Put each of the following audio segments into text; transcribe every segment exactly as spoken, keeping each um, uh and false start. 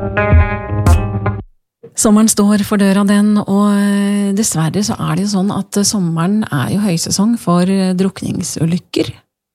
Sommeren står for døra den, og dessverre så er det jo sånn at sommeren er jo høysesong for drukningsulykker.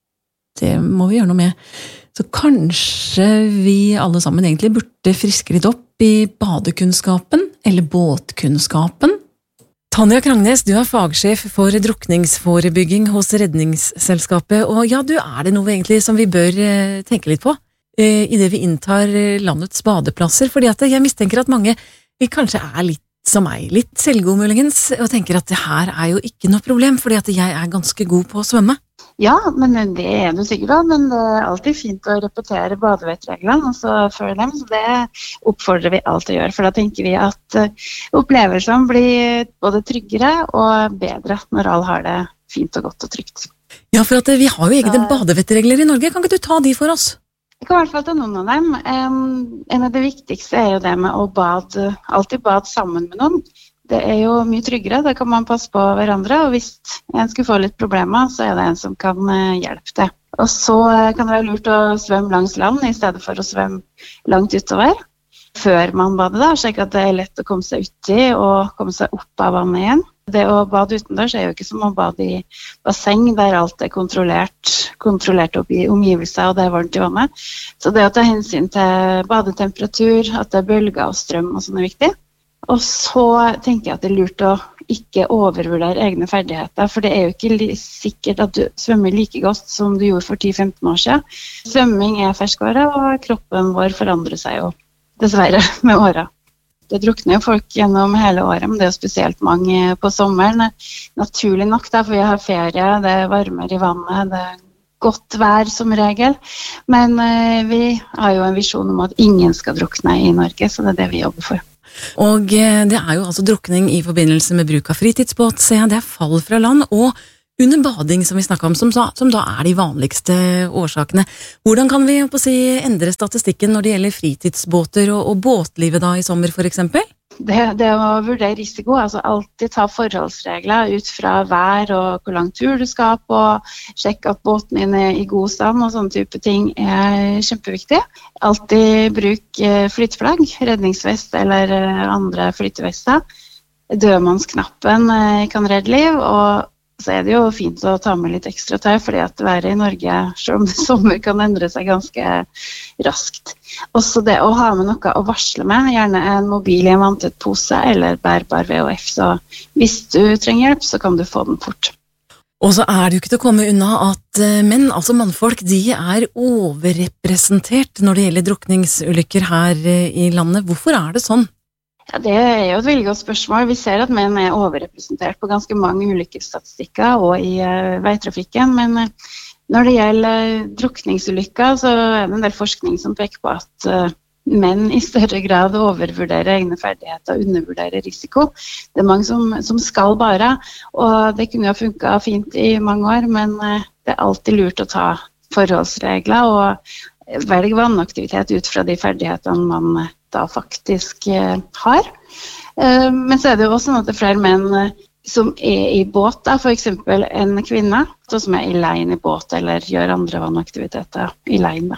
Det må vi gjøre noe med. Så kanskje vi alle sammen egentlig burde friske litt opp i badekunnskapen, eller båtkunnskapen. Tanja Krangnes, du er fagsjef for drukningsforebygging hos Redningsselskapet, og ja, du er det noe egentlig som vi bør tenke litt på i det vi inntar landets badeplasser, fordi at jeg mistenker at mange vi kanskje er litt som meg, litt selvgod muligens, og tenker at det her er jo ikke noe problem, fordi at jeg er ganske god på å svømme. Ja, men det er du sikkert da, men det er alltid fint å repetere badevettreglene, og så før dem, så det oppfordrer vi alltid å gjøre, for da tenker vi at opplevelsene blir både tryggere og bedre når alle har det fint og godt og trygt. Ja, for at vi har jo egne badevettregler i Norge, kan ikke du ta de for oss? Jeg kan i hvert fall ta noen av dem. Um, en av det viktigste er jo det med å bade, alltid bade sammen med noen. Det er jo mye tryggere, da kan man passe på hverandre, og hvis en skulle få litt problemer, så er det en som kan uh, hjelpe det. Og så uh, kan det være lurt å svømme langs land, i stedet for å svømme langt utover, før man bader da, slik at det er lett å komme seg uti og komme seg opp av vannet igjen. Det å bade utendørs er jo ikke som å bade i basseng, der alt er kontrollert, kontrollert opp i omgivelser, og det er varmt i vannet. Så det å ta hensyn til badetemperatur, at det er bølger og strøm og sånn er viktig. Og så tenker jeg at det er lurt å ikke overvurdere egne ferdigheter, for det er jo ikke sikkert at du svømmer like godt som du gjorde for ti til femten år siden. Svømming er ferskvare, og kroppen vår forandrer seg jo dessverre med åra. Det drukner jo folk gjennom hele året, men det er jo spesielt mange på sommeren. Naturlig nok da, for vi har ferie, det er varmere i vannet, det er godt vær som regel. Men eh, vi har jo en visjon om at ingen skal drukne i Norge, så det er det vi jobber for. Og det er jo altså drukning i forbindelse med bruk av fritidsbåt, se, det er fall fra land, og under bading som vi snakket om, som, som da er de vanligste årsakene. Hvordan kan vi på å si, endre statistikken når det gjelder fritidsbåter og, og båtlivet da i sommer for eksempel? Det, det å vurdere risiko, altså alltid ta forholdsregler ut fra vær og hvor lang tur du skal på, sjekke at båten din er i god stand og sånne type ting er kjempeviktig. Alltid bruk flyteflagg, redningsvest eller andre flytevester. Dødmannsknappen kan redde liv, og så er det jo fint å ta med litt ekstra tøy, fordi at været i Norge, selv om det sommer, kan endre seg ganske raskt. Også det å ha med noe å varsle med, gjerne en mobil i en vanntett pose eller bærbar V H F, så hvis du trenger hjelp, så kan du få den fort. Og så er det jo ikke til å komme unna at menn, altså mannfolk, de er overrepresentert når det gjelder drukningsulykker her i landet. Hvorfor er det sånn? Ja, det er jo et veldig godt spørsmål. Vi ser at menn er overrepresentert på ganske mange ulykkesstatistikker og i uh, veitrafikken, men uh, når det gjelder uh, drukningsulykker, så er det en del forskning som peker på at uh, menn i større grad overvurderer egne ferdigheter og undervurderer risiko. Det er mange som, som skal bare, og det kunne jo funket fint i mange år, men uh, det er alltid lurt å ta forholdsregler og velge vannaktivitet ut fra de ferdighetene man uh, da faktisk eh, har. Eh, men så er det jo også sånn at det er flere menn eh, som er i båt, da, for eksempel en kvinne, som er i leien i båt eller gjør andre vannaktiviteter i leien. Da.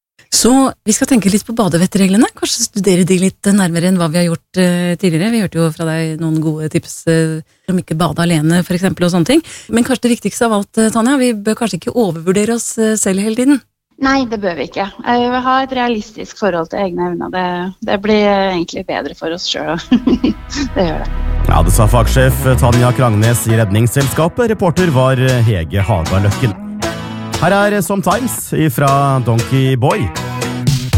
Så vi skal tenke litt på badevettreglene, kanskje studere de litt nærmere enn hva vi har gjort eh, tidligere. Vi hørte jo fra deg noen gode tips eh, om ikke bade alene, for eksempel, og sånne ting. Men kanskje det viktigste av alt, Tanja, vi bør kanskje ikke overvurdere oss eh, selv hele tiden? Nei, det bør vi ikke. Jeg vil ha et realistisk forhold til egne evner. Det, det blir egentlig bedre for oss selv. Det gjør det. Ja, det sa fagsjef Tanja Krangnes i Redningsselskapet. Reporter var Hege Haga Løkken. Her er Sometimes fra Donkey Boy.